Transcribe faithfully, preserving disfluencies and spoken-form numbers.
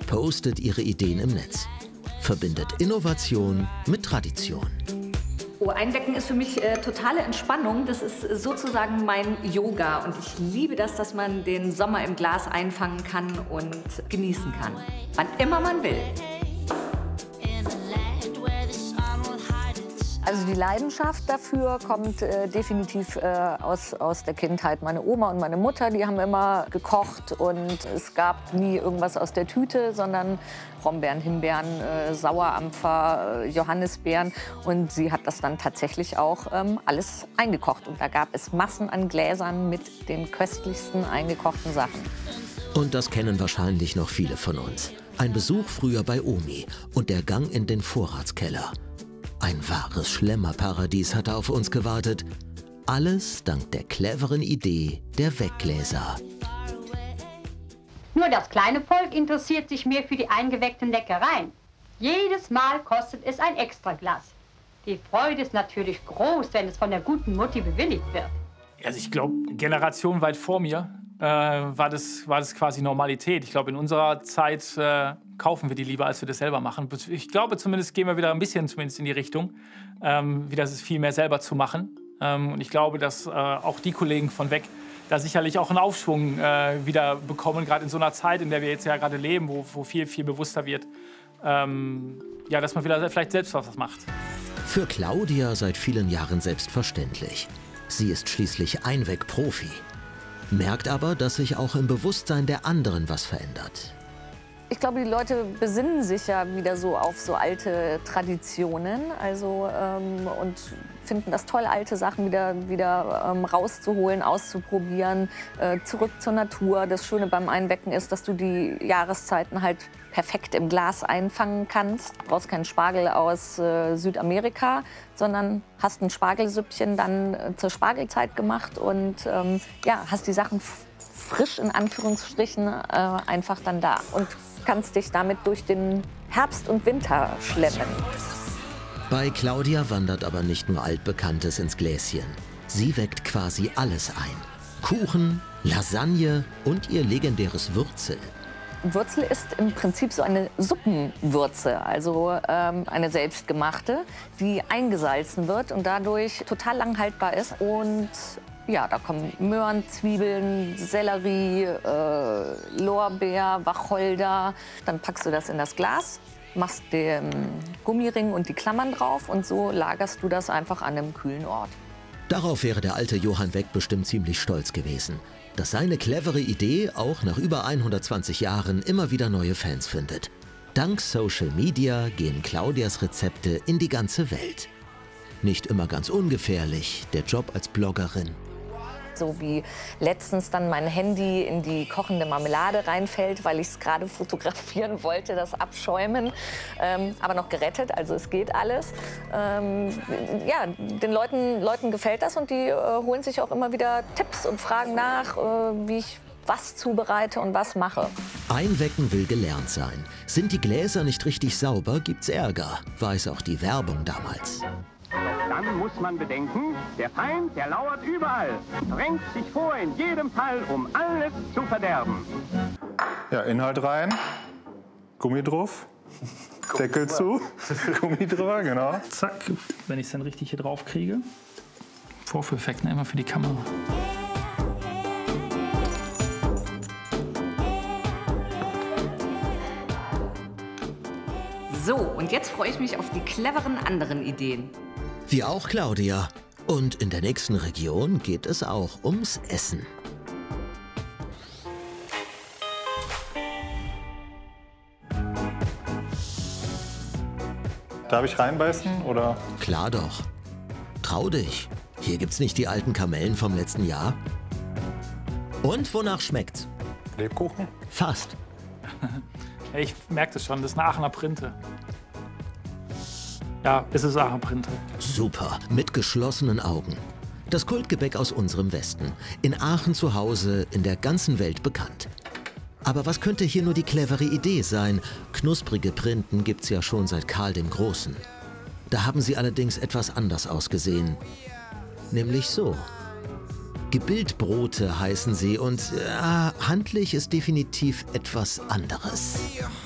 postet ihre Ideen im Netz. Verbindet Innovation mit Tradition. Oh, Einwecken ist für mich äh, totale Entspannung. Das ist sozusagen mein Yoga. Und ich liebe das, dass man den Sommer im Glas einfangen kann und genießen kann. Wann immer man will. Also die Leidenschaft dafür kommt äh, definitiv äh, aus, aus der Kindheit. Meine Oma und meine Mutter, die haben immer gekocht und es gab nie irgendwas aus der Tüte, sondern Brombeeren, Himbeeren, äh, Sauerampfer, äh, Johannisbeeren. Und sie hat das dann tatsächlich auch ähm, alles eingekocht. Und da gab es Massen an Gläsern mit den köstlichsten eingekochten Sachen. Und das kennen wahrscheinlich noch viele von uns. Ein Besuch früher bei Omi und der Gang in den Vorratskeller. Ein wahres Schlemmerparadies hatte auf uns gewartet. Alles dank der cleveren Idee der Weggläser. Nur das kleine Volk interessiert sich mehr für die eingeweckten Leckereien. Jedes Mal kostet es ein Extraglas. Die Freude ist natürlich groß, wenn es von der guten Mutti bewilligt wird. Also ich glaube, Generation weit vor mir äh, war, das, war das quasi Normalität. Ich glaube, in unserer Zeit äh, kaufen wir die lieber, als wir das selber machen. Ich glaube, zumindest gehen wir wieder ein bisschen zumindest in die Richtung, ähm, wieder es viel mehr selber zu machen. Ähm, und ich glaube, dass äh, auch die Kollegen von Weg da sicherlich auch einen Aufschwung äh, wieder bekommen, gerade in so einer Zeit, in der wir jetzt ja gerade leben, wo, wo viel, viel bewusster wird, ähm, ja, dass man wieder vielleicht selbst was macht. Für Claudia seit vielen Jahren selbstverständlich. Sie ist schließlich Einweg-Profi. Merkt aber, dass sich auch im Bewusstsein der anderen was verändert. Ich glaube, die Leute besinnen sich ja wieder so auf so alte Traditionen, also ähm, und finden das toll, alte Sachen wieder, wieder ähm, rauszuholen, auszuprobieren, äh, zurück zur Natur. Das Schöne beim Einwecken ist, dass du die Jahreszeiten halt perfekt im Glas einfangen kannst. Du brauchst keinen Spargel aus äh, Südamerika, sondern hast ein Spargelsüppchen dann äh, zur Spargelzeit gemacht und ähm, ja, hast die Sachen frisch in Anführungsstrichen äh, einfach dann da und kannst dich damit durch den Herbst und Winter schleppen. Bei Claudia wandert aber nicht nur Altbekanntes ins Gläschen. Sie weckt quasi alles ein. Kuchen, Lasagne und ihr legendäres Würzel. Würzel ist im Prinzip so eine Suppenwürze, also ähm, eine selbstgemachte, die eingesalzen wird und dadurch total lang haltbar ist. Und ja, da kommen Möhren, Zwiebeln, Sellerie, äh, Lorbeer, Wacholder. Dann packst du das in das Glas, machst den Gummiring und die Klammern drauf und so lagerst du das einfach an einem kühlen Ort. Darauf wäre der alte Johann Weg bestimmt ziemlich stolz gewesen, dass seine clevere Idee auch nach über hundertzwanzig Jahren immer wieder neue Fans findet. Dank Social Media gehen Claudias Rezepte in die ganze Welt. Nicht immer ganz ungefährlich, der Job als Bloggerin. So wie letztens dann mein Handy in die kochende Marmelade reinfällt, weil ich es gerade fotografieren wollte, das Abschäumen. Ähm, aber noch gerettet, also es geht alles. Ähm, ja, den Leuten, Leuten gefällt das und die äh, holen sich auch immer wieder Tipps und fragen nach, äh, wie ich was zubereite und was mache. Einwecken will gelernt sein. Sind die Gläser nicht richtig sauber, gibt's Ärger, weiß auch die Werbung damals. Dann muss man bedenken, der Feind, der lauert überall, drängt sich vor in jedem Fall, um alles zu verderben. Ja, Inhalt rein, Gummi drauf, Deckel zu, Gummi drüber, genau. Zack, wenn ich es dann richtig hier drauf kriege. Vorführeffekt, ne, immer für die Kamera. So, und jetzt freue ich mich auf die cleveren anderen Ideen. Wie auch Claudia. Und in der nächsten Region geht es auch ums Essen. Darf ich reinbeißen, oder? Klar doch. Trau dich. Hier gibt's nicht die alten Kamellen vom letzten Jahr. Und wonach schmeckt's? Lebkuchen? Fast. Ich merke das schon, das ist eine Aachener Printe. Ja, es ist Aachener Printe. Super, mit geschlossenen Augen. Das Kultgebäck aus unserem Westen. In Aachen zu Hause, in der ganzen Welt bekannt. Aber was könnte hier nur die clevere Idee sein? Knusprige Printen gibt's ja schon seit Karl dem Großen. Da haben sie allerdings etwas anders ausgesehen. Nämlich so. Gebildbrote heißen sie und äh, handlich ist definitiv etwas anderes.